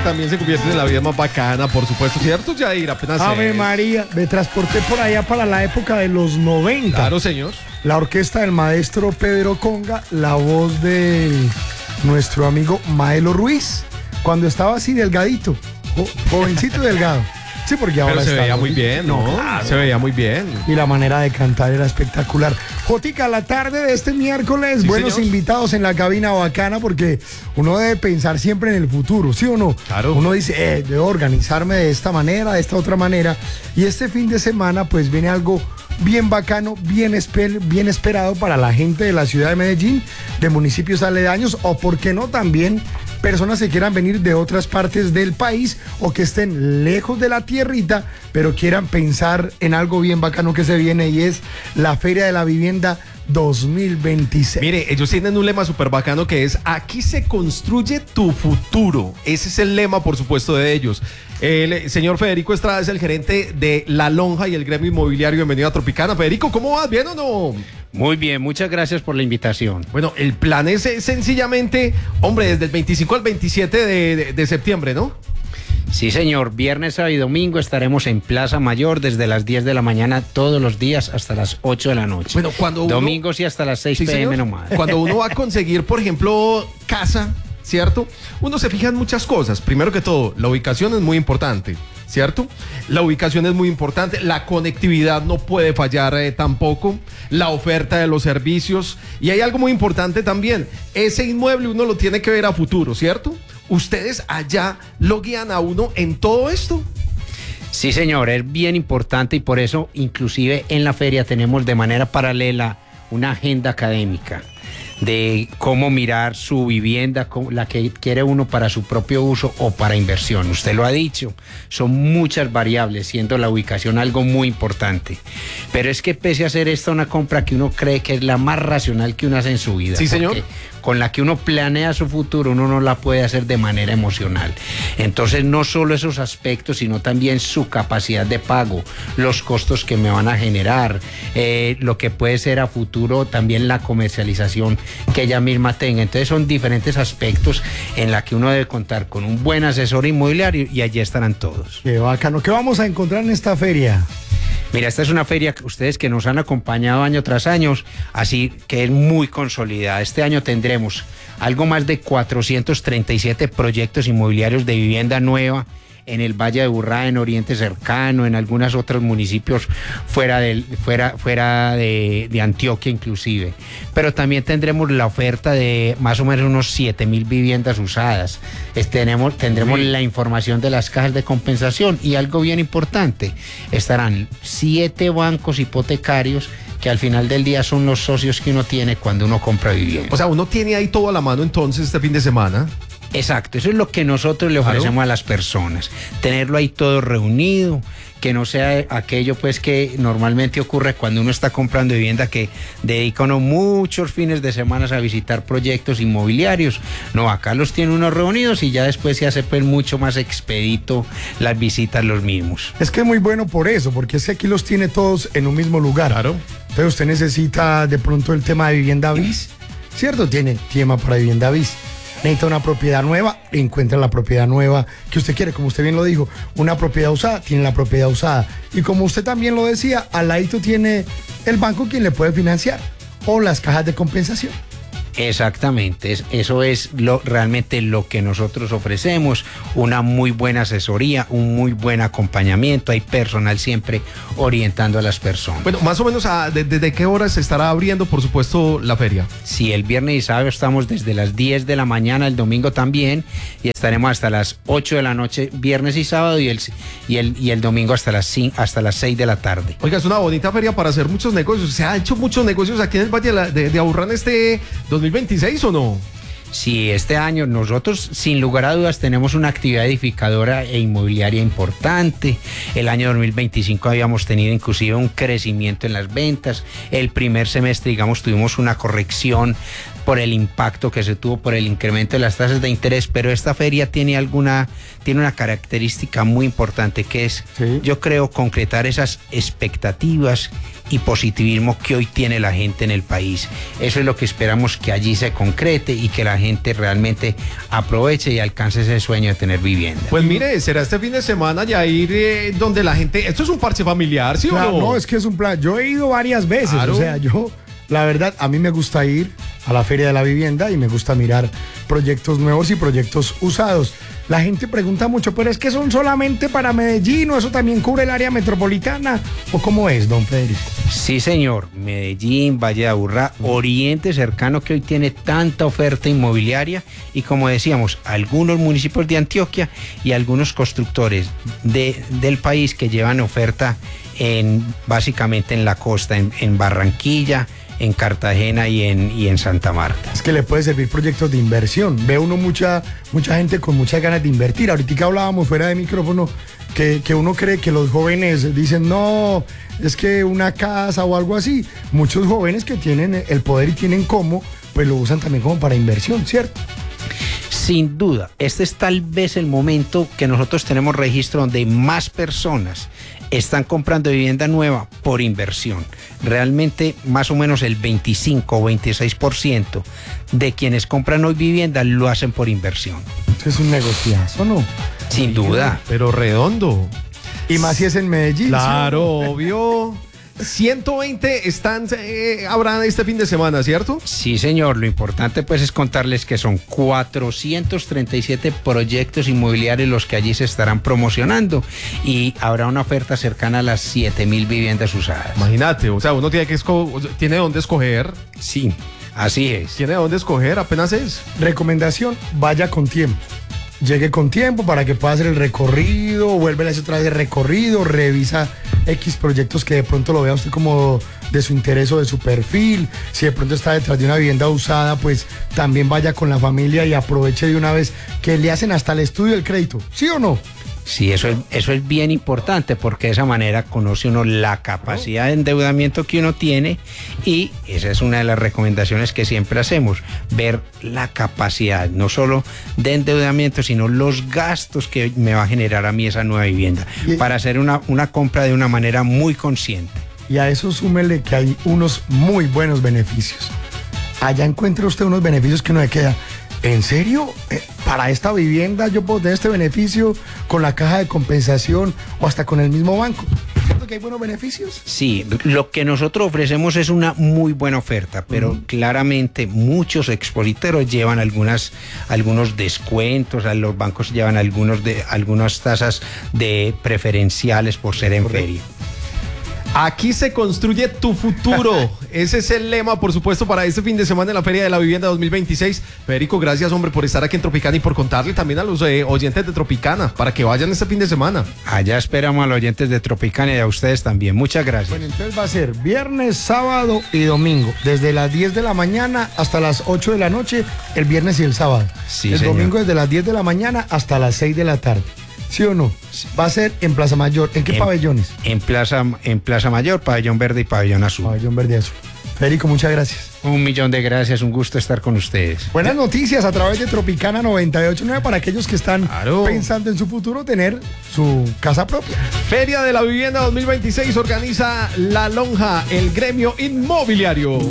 también se convierten en la vida más bacana, por supuesto, ¿cierto, Jair? Apenas Ave María, me transporté por allá para la época de los 90. Claro, señor. La orquesta del maestro Pedro Conga, la voz de nuestro amigo Maelo Ruiz, cuando estaba así delgadito, jovencito y delgado. Sí, porque ahora pero se veía muy bien, ¿no? Claro. Se veía muy bien. Y la manera de cantar era espectacular. Jotica, la tarde de este miércoles, Sí, buenos señor. invitados en la cabina bacana, porque uno debe pensar siempre en el futuro, ¿sí o no? Claro. Uno dice, debo organizarme de esta manera, de esta otra manera. Y este fin de semana, pues viene algo bien bacano, bien esperado para la gente de la ciudad de Medellín, de municipios aledaños, o por qué no también personas que quieran venir de otras partes del país o que estén lejos de la tierrita, pero quieran pensar en algo bien bacano que se viene, y es la Feria de la Vivienda 2026. Mire, ellos tienen un lema súper bacano que es: aquí se construye tu futuro. Ese es el lema, por supuesto, de ellos. El señor Federico Estrada es el gerente de La Lonja y el gremio inmobiliario. Bienvenido a Tropicana. Federico, ¿cómo vas? ¿Bien o no? Muy bien, muchas gracias por la invitación. Bueno, el plan es sencillamente, hombre, desde el 25 al 27 de septiembre, ¿no? Sí, señor, viernes, sábado y domingo estaremos en Plaza Mayor desde las 10 de la mañana todos los días hasta las 8 de la noche. Bueno, cuando uno... Domingos y hasta las 6 Sí, p.m. señor. nomás. Cuando uno va a conseguir, por ejemplo, casa, ¿cierto? Uno se fija en muchas cosas. Primero que todo, la ubicación es muy importante, ¿cierto? La ubicación es muy importante, la conectividad no puede fallar tampoco, la oferta de los servicios, y hay algo muy importante también: ese inmueble uno lo tiene que ver a futuro, ¿cierto? Ustedes allá lo guían a uno en todo esto. Sí, señor, es bien importante, y por eso inclusive en la feria tenemos de manera paralela una agenda académica de cómo mirar su vivienda, la que quiere uno para su propio uso o para inversión. Usted lo ha dicho, son muchas variables, siendo la ubicación algo muy importante. Pero es que pese a hacer esta una compra que uno cree que es la más racional que uno hace en su vida. Sí, señor. Con la que uno planea su futuro, uno no la puede hacer de manera emocional. Entonces, no solo esos aspectos, sino también su capacidad de pago, los costos que me van a generar, lo que puede ser a futuro también la comercialización que ella misma tenga. Entonces, son diferentes aspectos en la que uno debe contar con un buen asesor inmobiliario, y allí estarán todos. Qué bacano. ¿Qué vamos a encontrar en esta feria? Mira, esta es una feria que ustedes que nos han acompañado año tras año, así que es muy consolidada. Este año tendremos algo más de 437 proyectos inmobiliarios de vivienda nueva en el Valle de Urrá, en Oriente Cercano, en algunos otros municipios fuera de Antioquia inclusive. Pero también tendremos la oferta de más o menos unos 7.000 viviendas usadas. Tendremos la información de las cajas de compensación, y algo bien importante, estarán 7 bancos hipotecarios que al final del día son los socios que uno tiene cuando uno compra vivienda. O sea, uno tiene ahí todo a la mano entonces este fin de semana. Exacto, eso es lo que nosotros le ofrecemos a las personas, tenerlo ahí todo reunido, que no sea aquello pues que normalmente ocurre cuando uno está comprando vivienda, que dedica uno muchos fines de semana a visitar proyectos inmobiliarios. No, acá los tiene uno reunidos y ya después se hace pues mucho más expedito las visitas los mismos. Es que es muy bueno por eso, porque es que aquí los tiene todos en un mismo lugar. Claro. Entonces usted necesita de pronto el tema de vivienda bis, ¿cierto? Tiene tema para vivienda bis. Necesita una propiedad nueva, encuentra la propiedad nueva que usted quiere. Como usted bien lo dijo, una propiedad usada, tiene la propiedad usada. Y como usted también lo decía, al ladito tiene el banco quien le puede financiar, o las cajas de compensación. Exactamente, eso es realmente lo que nosotros ofrecemos, una muy buena asesoría, un muy buen acompañamiento, hay personal siempre orientando a las personas. Bueno, más o menos, ¿desde qué horas se estará abriendo, por supuesto, la feria? Sí, el viernes y sábado estamos desde las 10 de la mañana, el domingo también, y estaremos hasta las 8 de la noche, viernes y sábado, y el domingo hasta las 6 de la tarde. Oiga, es una bonita feria para hacer muchos negocios. ¿Se ha hecho muchos negocios aquí en el Valle de Aburrá en este 2026 o no? Sí, este año nosotros sin lugar a dudas tenemos una actividad edificadora e inmobiliaria importante. El año 2025 habíamos tenido inclusive un crecimiento en las ventas. El primer semestre, digamos, tuvimos una corrección por el impacto que se tuvo por el incremento de las tasas de interés, pero esta feria tiene una característica muy importante, que es, yo creo, concretar esas expectativas y positivismo que hoy tiene la gente en el país. Eso es lo que esperamos que allí se concrete y que la gente realmente aproveche y alcance ese sueño de tener vivienda. Pues mire, será este fin de semana ya ir donde la gente... Esto es un parche familiar, ¿sí claro, o no? No, es que es un plan. Yo he ido varias veces, claro. O sea, la verdad, a mí me gusta ir a la Feria de la Vivienda y me gusta mirar proyectos nuevos y proyectos usados. La gente pregunta mucho, pero es que son solamente para Medellín, o eso también cubre el área metropolitana, ¿o cómo es, don Federico? Sí, señor. Medellín, Valle de Aburrá, Oriente Cercano, que hoy tiene tanta oferta inmobiliaria, y como decíamos, algunos municipios de Antioquia y algunos constructores del país que llevan oferta básicamente en la costa, en Barranquilla, en Cartagena y en Santa Marta. Es que le puede servir proyectos de inversión. Ve uno mucha gente con muchas ganas de invertir. Ahorita hablábamos fuera de micrófono que uno cree que los jóvenes dicen, no, es que una casa o algo así. Muchos jóvenes que tienen el poder y tienen cómo, pues lo usan también como para inversión, ¿cierto? Sin duda, este es tal vez el momento que nosotros tenemos registro donde más personas están comprando vivienda nueva por inversión. Realmente más o menos el 25 o 26% de quienes compran hoy vivienda lo hacen por inversión. Eso es un negociazo, ¿no? Sin duda. Pero redondo. Y más si es en Medellín. Claro, ¿sí? obvio. 120 habrán este fin de semana, ¿cierto? Sí, señor. Lo importante pues es contarles que son 437 proyectos inmobiliarios los que allí se estarán promocionando, y habrá una oferta cercana a las 7.000 viviendas usadas. Imagínate, o sea, uno tiene dónde escoger. Sí, así es. Tiene dónde escoger, apenas es. Recomendación, vaya con tiempo. Llegue con tiempo para que pueda hacer el recorrido, vuelve a hacer otra vez el recorrido, revisa X proyectos que de pronto lo vea usted como de su interés o de su perfil. Si de pronto está detrás de una vivienda usada, pues también vaya con la familia y aproveche de una vez que le hacen hasta el estudio del crédito. ¿Sí o no? Sí, eso es bien importante, porque de esa manera conoce uno la capacidad de endeudamiento que uno tiene, y esa es una de las recomendaciones que siempre hacemos, ver la capacidad no solo de endeudamiento, sino los gastos que me va a generar a mí esa nueva vivienda, para hacer una compra de una manera muy consciente. Y a eso súmele que hay unos muy buenos beneficios. Allá encuentra usted unos beneficios que uno le queda... ¿En serio? ¿Para esta vivienda yo puedo tener este beneficio con la caja de compensación o hasta con el mismo banco? ¿Cierto que hay buenos beneficios? Sí, lo que nosotros ofrecemos es una muy buena oferta, pero claramente muchos expositores llevan algunos descuentos, los bancos llevan algunas tasas de preferenciales por ser en feria. Aquí se construye tu futuro. Ese es el lema, por supuesto, para este fin de semana en la Feria de la Vivienda 2026. Federico, gracias, hombre, por estar aquí en Tropicana y por contarle también a los oyentes de Tropicana para que vayan este fin de semana. Allá esperamos a los oyentes de Tropicana y a ustedes también. Muchas gracias. Bueno, entonces va a ser viernes, sábado y domingo, desde las 10 de la mañana hasta las 8 de la noche, el viernes y el sábado. Sí, el señor. domingo desde las 10 de la mañana hasta las 6 de la tarde. ¿Sí o no? Va a ser en Plaza Mayor. ¿En qué pabellones? En Plaza Mayor, Pabellón Verde y Pabellón Azul. Pabellón Verde y Azul. Federico, muchas gracias. 1.000.000 de gracias, un gusto estar con ustedes. Buenas noticias a través de Tropicana 98.9 para aquellos que están pensando en su futuro tener su casa propia. Feria de la Vivienda 2026 organiza La Lonja, el gremio inmobiliario.